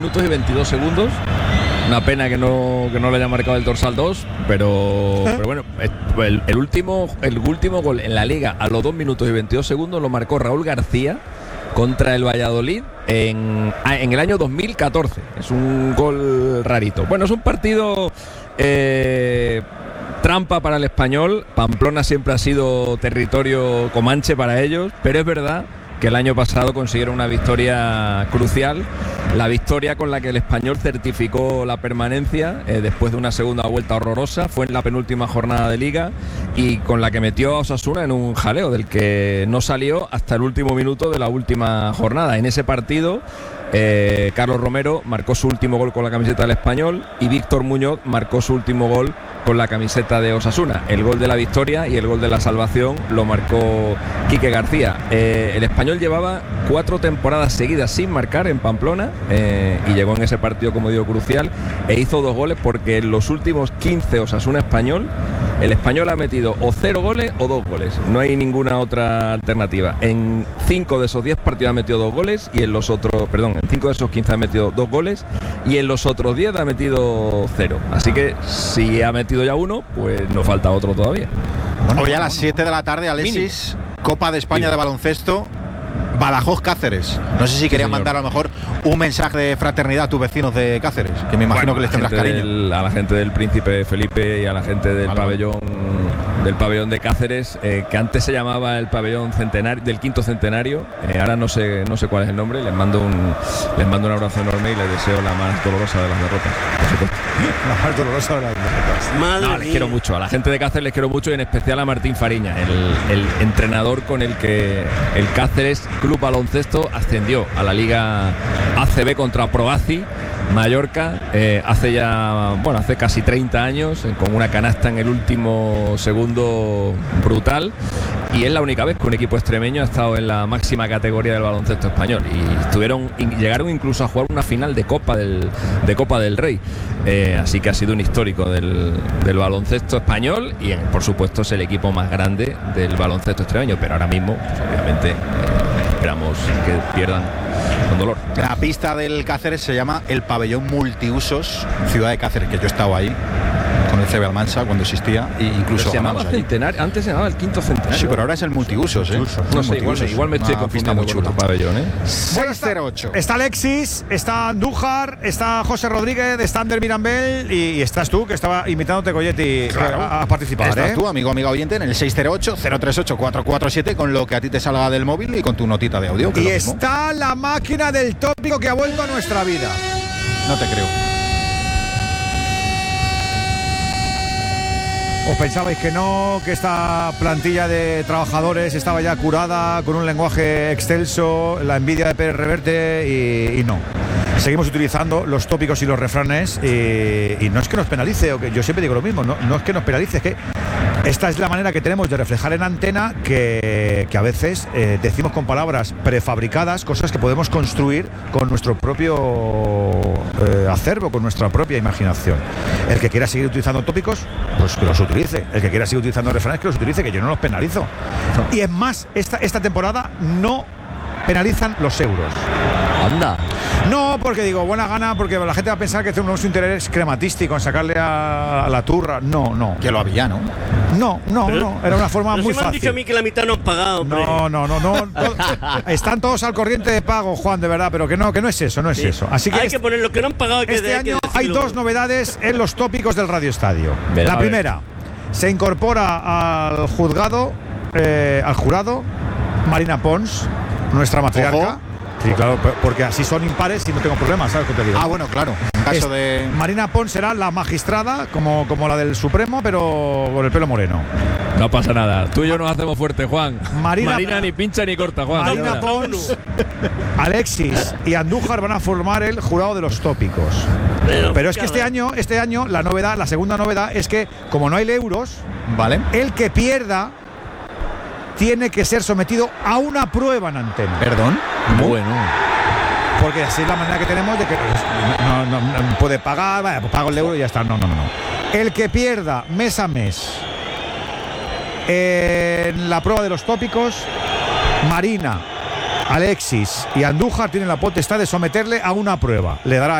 minutos y 22 segundos. Una pena que no le haya marcado el dorsal 2, pero bueno, el último gol en la Liga a los 2 minutos y 22 segundos lo marcó Raúl García contra el Valladolid en el año 2014. Es un gol rarito. Bueno, es un partido trampa para el Español. Pamplona siempre ha sido territorio comanche para ellos, pero es verdad que el año pasado consiguieron una victoria crucial, la victoria con la que el Español certificó la permanencia después de una segunda vuelta horrorosa. Fue en la penúltima jornada de Liga y con la que metió a Osasuna en un jaleo del que no salió hasta el último minuto de la última jornada. En ese partido Carlos Romero marcó su último gol con la camiseta del Español y Víctor Muñoz marcó su último gol con la camiseta de Osasuna. El gol de la victoria y el gol de la salvación lo marcó Quique García. El Español llevaba 4 temporadas seguidas sin marcar en Pamplona y llegó en ese partido, como digo, crucial, e hizo 2 goles porque en los últimos 15 Osasuna Español, el Español ha metido o 0 goles o 2 goles. No hay ninguna otra alternativa. En 5 de esos 10 partidos ha metido 2 goles y en los otros, en 5 de esos 15 ha metido 2 goles y en los otros 10 ha metido 0. Así que si ha metido ya 1, pues nos falta otro todavía. Bueno, hoy a las 7 de la tarde, Alexis, Copa de España de baloncesto, Badajoz Cáceres. No sé si querían mandar a lo mejor un mensaje de fraternidad a tus vecinos de Cáceres, que me imagino que les tendrás cariño. A la gente del Príncipe Felipe y a la gente del pabellón de Cáceres, que antes se llamaba el pabellón centenario, del quinto centenario, ahora no sé cuál es el nombre. Les mando un abrazo enorme y les deseo la más dolorosa de las derrotas. La más dolorosa de las derrotas. No, les quiero mucho, a la gente de Cáceres les quiero mucho y en especial a Martín Fariña, el entrenador con el que el Cáceres Club Baloncesto ascendió a la Liga ACB contra Proaci Mallorca hace casi 30 años, con una canasta en el último segundo brutal, y es la única vez que un equipo extremeño ha estado en la máxima categoría del baloncesto español y llegaron incluso a jugar una final de Copa del Rey, así que ha sido un histórico del baloncesto español y por supuesto es el equipo más grande del baloncesto extremeño, pero ahora mismo pues, obviamente esperamos que pierdan con dolor. La pista del Cáceres se llama el Pabellón Multiusos Ciudad de Cáceres, que yo he estado ahí con el CB Almansa cuando existía e incluso se llamaba Centenario, antes se llamaba el quinto centenario. Sí, pero ahora es el Multiusos, No sé, igual me estoy confundiendo con otro pabellón, 608. Está Alexis, está Andújar, está José Rodríguez, está Ander Mirambel y estás tú, que estaba invitándote, Coyetti, a participar. Estás tú, amigo oyente, en el 608-038-447 con lo que a ti te salga del móvil y con tu notita de audio. Y está la máquina del tópico que ha vuelto a nuestra vida. No te creo. ¿Os pensabais que no, que esta plantilla de trabajadores estaba ya curada, con un lenguaje excelso, la envidia de Pérez Reverte y no? Seguimos utilizando los tópicos y los refranes y no es que nos penalice, yo siempre digo lo mismo, no es que nos penalice, es que esta es la manera que tenemos de reflejar en antena que a veces decimos con palabras prefabricadas cosas que podemos construir con nuestro propio acervo, con nuestra propia imaginación. El que quiera seguir utilizando tópicos, pues que los utilice. El que quiera seguir utilizando refranes, que los utilice, que yo no los penalizo. Y es más, esta temporada no penalizan los euros. Anda. No, porque digo, buena gana, porque la gente va a pensar que hace un uso interés crematístico en sacarle a la turra. No. Que lo había, ¿no? No. Era una forma muy fácil. Me han dicho a mí que la mitad no han pagado. No. Están todos al corriente de pago, Juan, de verdad, pero que no es eso, no es eso. Así que hay que poner lo que no han pagado. Este año hay 2 novedades en los tópicos del Radio Estadio. La primera, se incorpora al jurado Marina Pons, nuestra matriarca. Ojo. Sí, claro, porque así son impares y no tengo problemas, ¿sabes qué te digo? Ah, bueno, claro. En caso de Marina Pons será la magistrada, como la del Supremo, pero con el pelo moreno. No pasa nada. Tú y yo nos hacemos fuerte, Juan. Marina ni pincha ni corta, Juan. Marina Pons, Alexis y Andújar van a formar el jurado de los tópicos. Pero es que este año la novedad, la segunda novedad es que como no hay euros, ¿vale? El que pierda tiene que ser sometido a una prueba en antena. ¿Perdón? Bueno. Porque así es la manera que tenemos de que no puede pagar, vaya, pues pago el euro y ya está. No. El que pierda mes a mes en la prueba de los tópicos, Marina Alexis y Andújar tienen la potestad de someterle a una prueba. Le dará